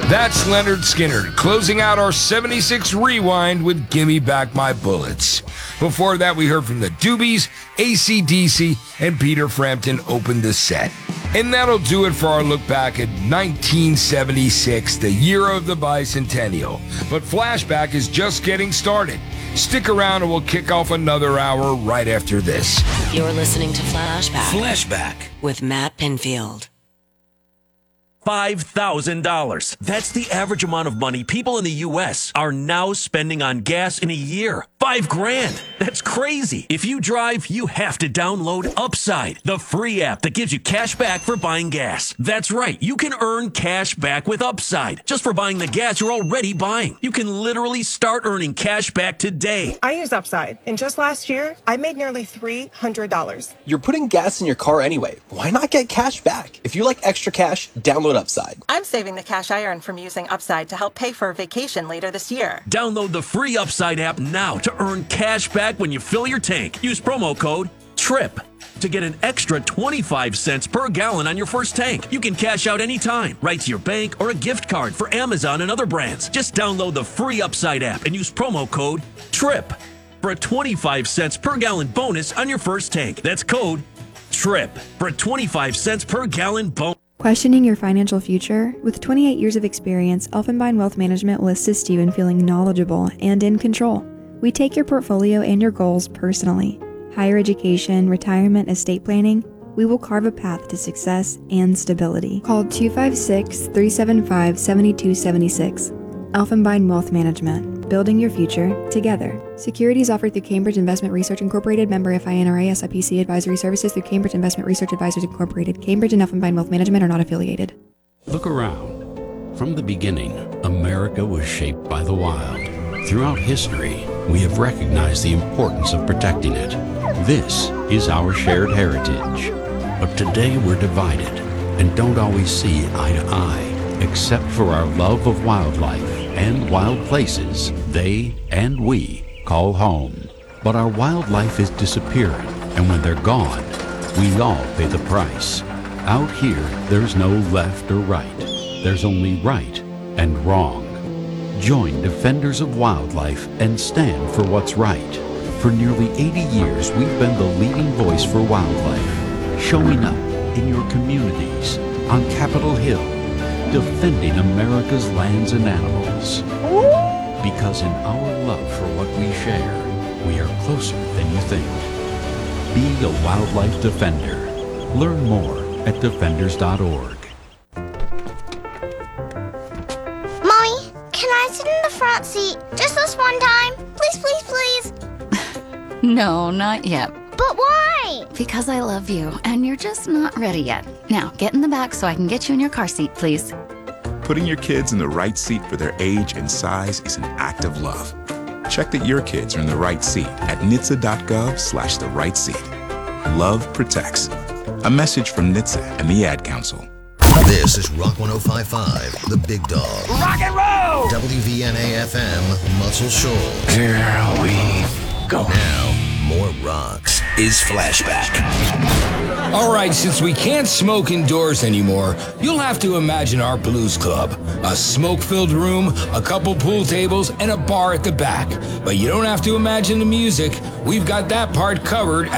That's Leonard Skinner closing out our 76 Rewind with Gimme Back My Bullets. Before that, we heard from the Doobies, AC/DC, and Peter Frampton opened the set. And that'll do it for our look back at 1976, the year of the bicentennial. But Flashback is just getting started. Stick around and we'll kick off another hour right after this. You're listening to Flashback. Flashback With Matt Pinfield. $5,000. That's the average amount of money people in the U.S. are now spending on gas in a year. $5,000. That's crazy. If you drive, you have to download Upside, the free app that gives you cash back for buying gas. That's right. You can earn cash back with Upside just for buying the gas you're already buying. You can literally start earning cash back today. I use Upside, and just last year, I made nearly $300. You're putting gas in your car anyway. Why not get cash back? If you like extra cash, download Upside. I'm saving the cash I earn from using Upside to help pay for a vacation later this year. Download the free Upside app now to earn cash back when you fill your tank. Use promo code TRIP to get an extra 25 cents per gallon on your first tank. You can cash out anytime, right to your bank or a gift card for Amazon and other brands. Just download the free Upside app and use promo code TRIP for a 25 cents per gallon bonus on your first tank. That's code TRIP for a 25 cents per gallon bonus. Questioning your financial future? With 28 years of experience, Elfenbein Wealth Management will assist you in feeling knowledgeable and in control. We take your portfolio and your goals personally. Higher education, retirement, estate planning, we will carve a path to success and stability. Call 256-375-7276. Elfenbein Wealth Management, building your future together. Securities offered through Cambridge Investment Research Incorporated, member FINRA, SIPC Advisory Services through Cambridge Investment Research Advisors Incorporated. Cambridge and Elfenbein Wealth Management are not affiliated. Look around. From the beginning, America was shaped by the wild. Throughout history, we have recognized the importance of protecting it. This is our shared heritage. But today we're divided and don't always see eye to eye, except for our love of wildlife and wild places they and we call home. But our wildlife is disappearing, and when they're gone, we all pay the price. Out here, there's no left or right. There's only right and wrong. Join Defenders of Wildlife and stand for what's right. For nearly 80 years, we've been the leading voice for wildlife, showing up in your communities, on Capitol Hill, defending America's lands and animals. Because in our love for what we share, we are closer than you think. Be a wildlife defender. Learn more at defenders.org. Mommy, can I sit in the front seat just this one time? Please, please, please. No, not yet. But why? Because I love you, and you're just not ready yet. Now, get in the back so I can get you in your car seat, please. Putting your kids in the right seat for their age and size is an act of love. Check that your kids are in the right seat at NHTSA.gov/the right seat. Love protects. A message from NHTSA and the Ad Council. This is Rock 105.5, The Big Dog. Rock and roll! WVNA-FM, Muscle Shoals. Here we go. Now, more rocks. Is Flashback. All right, since we can't smoke indoors anymore, you'll have to imagine our blues club. A smoke-filled room, a couple pool tables, and a bar at the back. But you don't have to imagine the music. We've got that part covered